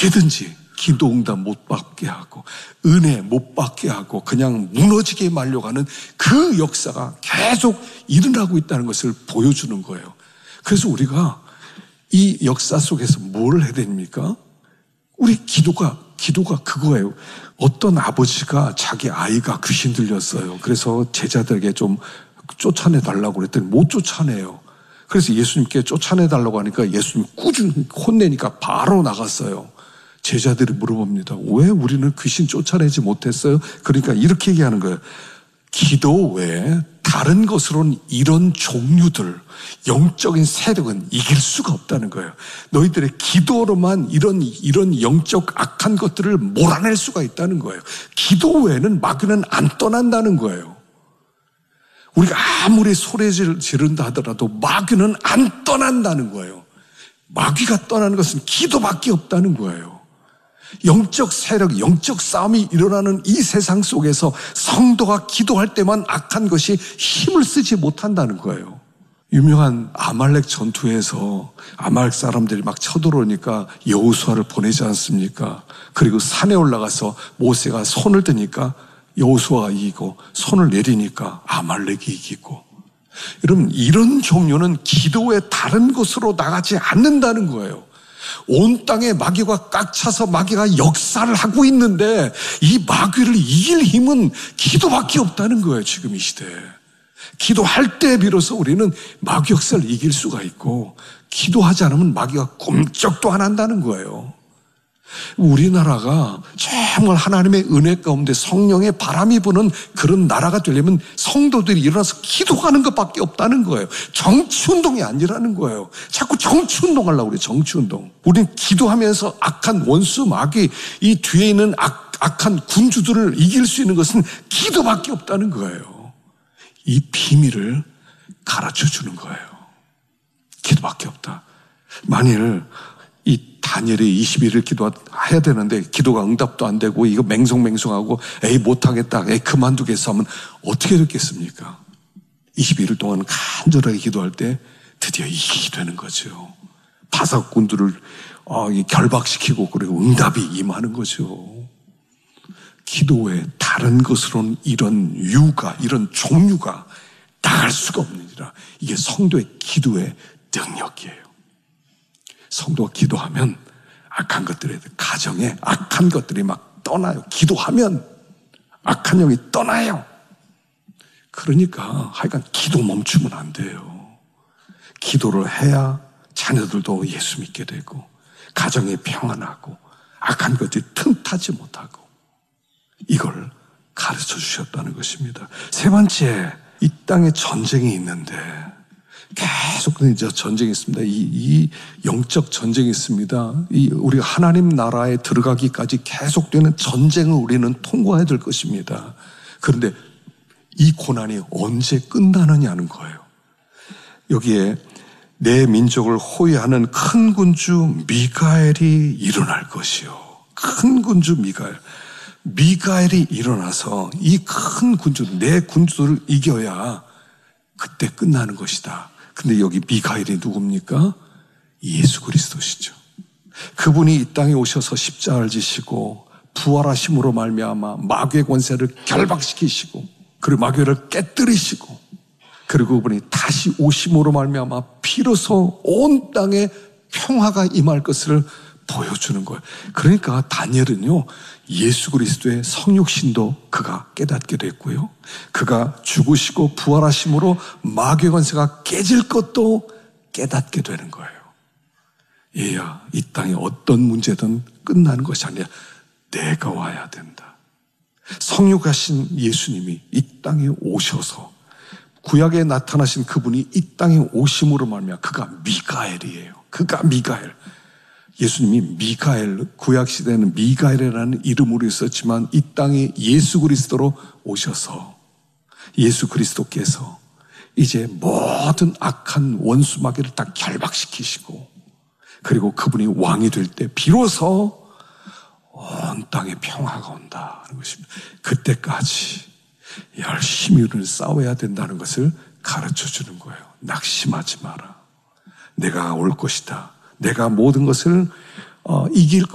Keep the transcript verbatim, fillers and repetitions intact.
어떻게든지 기도 응답 못 받게 하고 은혜 못 받게 하고 그냥 무너지게 말려가는 그 역사가 계속 일어나고 있다는 것을 보여주는 거예요. 그래서 우리가 이 역사 속에서 뭘 해야 됩니까? 우리 기도가 기도가 그거예요. 어떤 아버지가 자기 아이가 귀신 들렸어요. 그래서 제자들에게 좀 쫓아내달라고 그랬더니 못 쫓아내요. 그래서 예수님께 쫓아내달라고 하니까 예수님 꾸준히 혼내니까 바로 나갔어요. 제자들이 물어봅니다. 왜 우리는 귀신 쫓아내지 못했어요? 그러니까 이렇게 얘기하는 거예요. 기도 외에 다른 것으로는 이런 종류들, 영적인 세력은 이길 수가 없다는 거예요. 너희들의 기도로만 이런, 이런 영적 악한 것들을 몰아낼 수가 있다는 거예요. 기도 외에는 마귀는 안 떠난다는 거예요. 우리가 아무리 소리 지른다 하더라도 마귀는 안 떠난다는 거예요. 마귀가 떠나는 것은 기도밖에 없다는 거예요. 영적 세력, 영적 싸움이 일어나는 이 세상 속에서 성도가 기도할 때만 악한 것이 힘을 쓰지 못한다는 거예요. 유명한 아말렉 전투에서 아말렉 사람들이 막 쳐들어오니까 여호수아를 보내지 않습니까? 그리고 산에 올라가서 모세가 손을 드니까 여호수아가 이기고 손을 내리니까 아말렉이 이기고. 여러분, 이런 종류는 기도의 다른 곳으로 나가지 않는다는 거예요. 온 땅에 마귀가 꽉 차서 마귀가 역사를 하고 있는데 이 마귀를 이길 힘은 기도밖에 없다는 거예요. 지금 이 시대에. 기도할 때 비로소 우리는 마귀 역사를 이길 수가 있고 기도하지 않으면 마귀가 꿈쩍도 안 한다는 거예요. 우리나라가 정말 하나님의 은혜 가운데 성령의 바람이 부는 그런 나라가 되려면 성도들이 일어나서 기도하는 것밖에 없다는 거예요. 정치운동이 아니라는 거예요. 자꾸 정치운동 하려고 그래요. 정치운동. 우리는 기도하면서 악한 원수 마귀, 이 뒤에 있는 악, 악한 군주들을 이길 수 있는 것은 기도밖에 없다는 거예요. 이 비밀을 가르쳐 주는 거예요. 기도밖에 없다. 만일 이 다니엘이 이십 일을 기도해야 되는데 기도가 응답도 안 되고 이거 맹송맹송하고 에이 못하겠다, 에이 그만두겠어 하면 어떻게 됐겠습니까? 이십일 일 동안 간절하게 기도할 때 드디어 이기게 되는 거죠. 바삭군들을 어, 결박시키고 그리고 응답이 임하는 거죠. 기도 외에 다른 것으로는 이런 유가, 이런 종류가 나갈 수가 없느니라. 이게 성도의 기도의 능력이에요. 성도가 기도하면 악한 것들에 가정에 악한 것들이 막 떠나요. 기도하면 악한 영이 떠나요. 그러니까 하여간 기도 멈추면 안 돼요. 기도를 해야 자녀들도 예수 믿게 되고 가정이 평안하고 악한 것들이 틈타지 못하고 이걸 가르쳐 주셨다는 것입니다. 세 번째, 이 땅에 전쟁이 있는데 계속 이제 전쟁이 있습니다. 이, 이 영적 전쟁이 있습니다. 이 우리가 하나님 나라에 들어가기까지 계속되는 전쟁을 우리는 통과해야 될 것입니다. 그런데 이 고난이 언제 끝나느냐는 거예요. 여기에 내 민족을 호위하는 큰 군주 미가엘이 일어날 것이요. 큰 군주 미가엘. 미가엘이 일어나서 이 큰 군주, 내 군주들을 이겨야 그때 끝나는 것이다. 근데 여기 미가엘이 누굽니까? 예수 그리스도시죠. 그분이 이 땅에 오셔서 십자가를 지시고 부활하심으로 말미암아 마귀의 권세를 결박시키시고 그리고 마귀를 깨뜨리시고 그리고 그분이 다시 오심으로 말미암아 비로소 온 땅에 평화가 임할 것을 보여주는 거예요. 그러니까 다니엘은요, 예수 그리스도의 성육신도 그가 깨닫게 됐고요. 그가 죽으시고 부활하심으로 마귀의 권세가 깨질 것도 깨닫게 되는 거예요. 얘야, 이 땅에 어떤 문제든 끝나는 것이 아니라 내가 와야 된다. 성육하신 예수님이 이 땅에 오셔서 구약에 나타나신 그분이 이 땅에 오심으로 말미암아 그가 미가엘이에요. 그가 미가엘. 예수님이 미가엘, 구약시대에는 미가엘이라는 이름으로 있었지만 이 땅에 예수 그리스도로 오셔서 예수 그리스도께서 이제 모든 악한 원수 마귀를 다 결박시키시고 그리고 그분이 왕이 될 때 비로소 온 땅에 평화가 온다는 것입니다. 그때까지 열심히 우리는 싸워야 된다는 것을 가르쳐 주는 거예요. 낙심하지 마라. 내가 올 것이다. 내가 모든 것을 어, 이길